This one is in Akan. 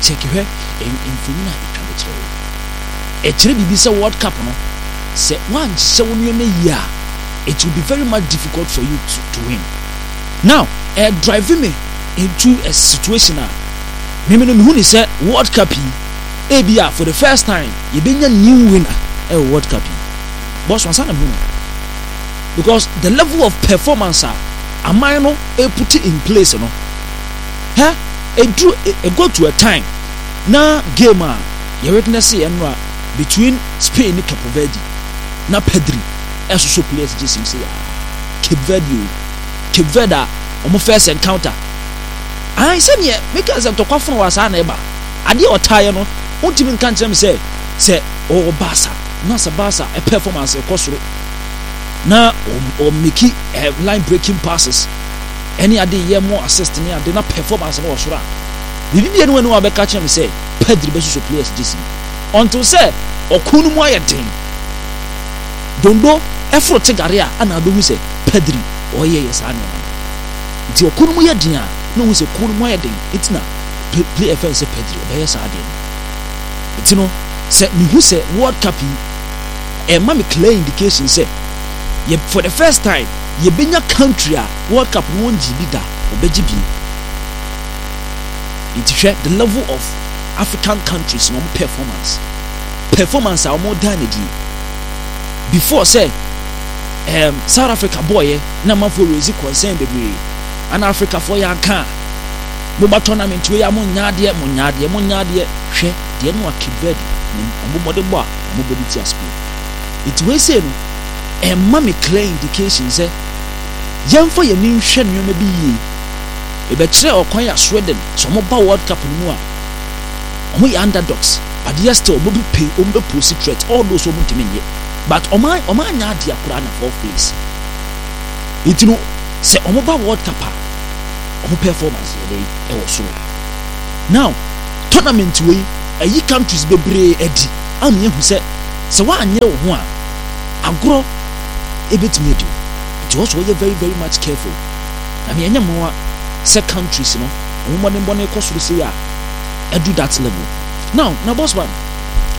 check here in Fumina a trade be say World Cup no say one show me it will be very much difficult for you to win. Now, driving me into a situation who say World Cup ABR for the first time you been a new winner a World Cup. Boss was because the level of performance am I no put it in place no. It go to a time na game you witness between Spain and Cape Verde na Pedri so players just say Cape Verde on first encounter I said yeah make us to kwafo was an eba ade o tie no untimi kan kyerem say Barca na sa Barca a performance e kosoro na o make line breaking passes any ade ye more assist ni ade na performance no osoro bibi bia no anu abeka kyerem say Pedri be so players just until say okunu mu ayeden dondo efro tegaria ana abehu say Pedri oye yes anu nti okunu mu yeden a no hu say okunu mu ayeden itina play FM say Pedri oye yes ade nti no say me hu say World Cup e ma me clear indication say for the first time ye benya country a World Cup no njibi da obejibi the level of African countries no performance are more than it before say South Africa boy na ma for raise concern bebre and Africa for ya kan mo ba tournament we ya mo nyaade hwe de no akibed mo body bo mo body ti aspe it we say no ma me clear indication say yemfa ye nin hwe no ma bi yi e be kire okwan ya Sweden so mo ba World Cup no mu a omo ya underdogs but yes still mo be pay o be pussy threat all those o mo timenye but oma nya dia kura na fourth place it no say omo ba World Cup omo performance dey e wo so now tournament we ayi countries bebre edi am ye hu say wa anye wo ho a agro ebetumi edu it was very very much careful I mean enya mo say countries no omo mo ne koso say ya edu that level now boss man